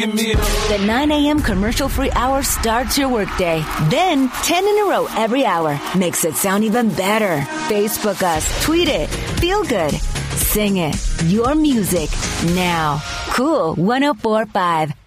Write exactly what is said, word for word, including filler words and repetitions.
give me a... The nine a.m. commercial-free hour starts your workday. Then, ten in a row every hour makes it sound even better. Facebook us, tweet it, feel good, sing it. Your music now. Cool one oh four point five.